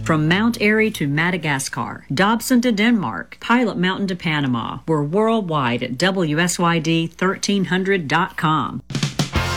From Mount Airy to Madagascar, Dobson to Denmark, Pilot Mountain to Panama. We're worldwide at WSYD1300.com.